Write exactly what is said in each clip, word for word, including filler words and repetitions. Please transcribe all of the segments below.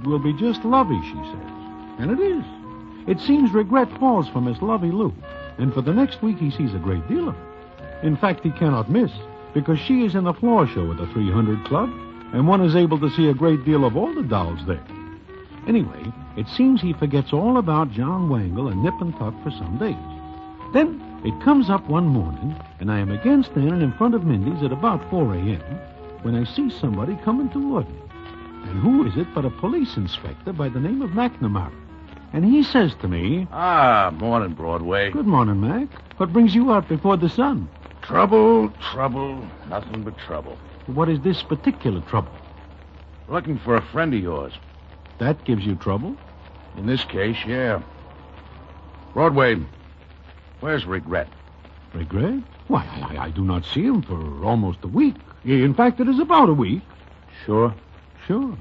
It will be just lovey, she says. And it is. It seems regret falls for Miss Lovey Lou, and for the next week he sees a great deal of her. In fact, he cannot miss, because she is in the floor show at the three hundred Club, and one is able to see a great deal of all the dolls there. Anyway, it seems he forgets all about John Wangle and Nip and Tuck for some days. Then it comes up one morning, and I am again standing in front of Mindy's at about four a.m., when I see somebody coming toward me. And who is it but a police inspector by the name of McNamara? And he says to me... Ah, morning, Broadway. Good morning, Mac. What brings you out before the sun? Trouble, trouble, nothing but trouble. What is this particular trouble? Looking for a friend of yours. That gives you trouble? In this case, yeah. Broadway, where's Regret? Regret? Why, I, I do not see him for almost a week. In fact, it is about a week. Sure? Sure.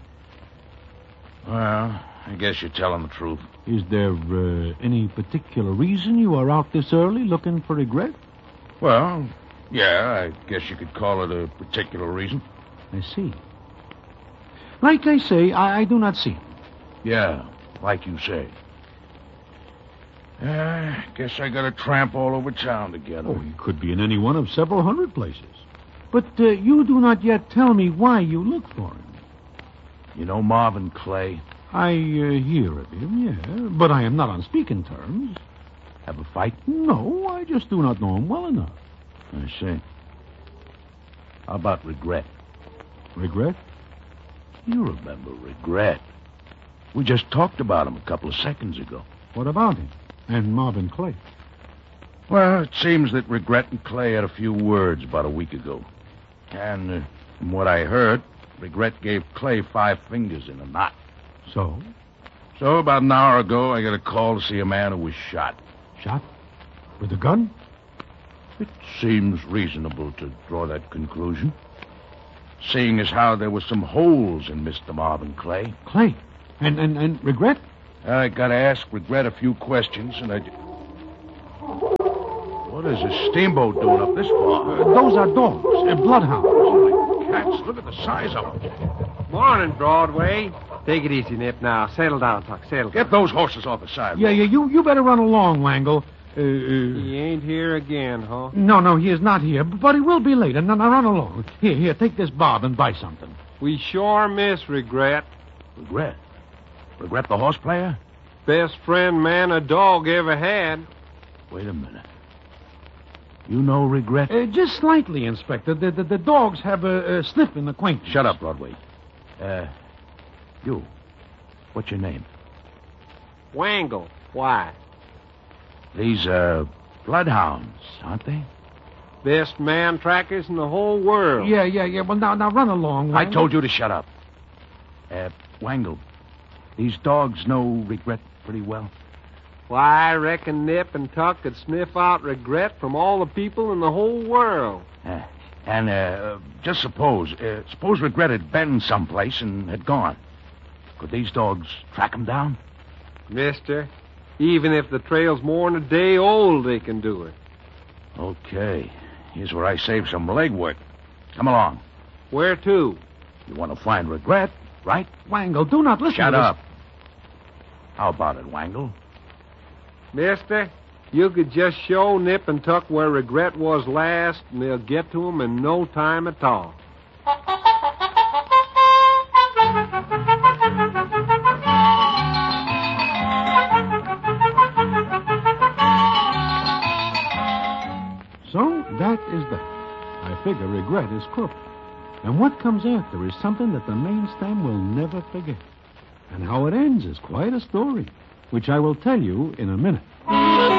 Well, I guess you're telling the truth. Is there uh, any particular reason you are out this early looking for Regret? Well, yeah, I guess you could call it a particular reason. I see. Like I say, I, I do not see him. Yeah, like you say. I uh, guess I got to tramp all over town to get him. Oh, he could be in any one of several hundred places. But uh, you do not yet tell me why you look for him. You know Marvin Clay? I uh, hear of him, yeah, but I am not on speaking terms. Have a fight? No, I just do not know him well enough. I see. How about Regret? Regret? You remember Regret. We just talked about him a couple of seconds ago. What about him? And Marvin Clay? Well, it seems that Regret and Clay had a few words about a week ago. And uh, from what I heard, Regret gave Clay five fingers in a knot. So? So about an hour ago, I got a call to see a man who was shot. Shot? With a gun? It seems reasonable to draw that conclusion. Seeing as how there were some holes in Mister Marvin Clay. Clay? And, and, and Regret? I got to ask Regret a few questions, and I... What is a steamboat doing up this far? Uh, those are dogs, uh, bloodhounds. Oh, my cats, look at the size of them. Morning, Broadway. Take it easy, Nip, now. Settle down, Tuck, settle down. Get those horses off the sidewalk. Yeah, yeah, you, you better run along, Wangle. Uh, uh, He ain't here again, huh? No, no, he is not here, but he will be later. Now, now run along. Here, here, take this bob and buy something. We sure miss Regret. Regret? Regret the horse player? Best friend man a dog ever had. Wait a minute. You know Regret? Uh, just slightly, Inspector. The, the, the dogs have a, a sniff in acquaintance. Shut up, Broadway. Uh, you. What's your name? Wangle. Why? These, uh, bloodhounds, aren't they? Best man trackers in the whole world. Yeah, yeah, yeah. Well, now, now run along, I Wangle. told you to shut up. Uh, Wangle, these dogs know Regret pretty well. Why, I reckon Nip and Tuck could sniff out Regret from all the people in the whole world. Uh, and, uh, just suppose, uh, suppose Regret had been someplace and had gone. Could these dogs track him down? Mister, even if the trail's more than a day old, they can do it. Okay. Here's where I save some legwork. Come along. Where to? You want to find Regret, right? Wangle, do not listen Shut to this. up. How about it, Wangle? Mister, you could just show Nip and Tuck where Regret was last, and they'll get to him in no time at all. So, that is that. I figure Regret is crooked. And what comes after is something that the main stem will never forget. And how it ends is quite a story, which I will tell you in a minute.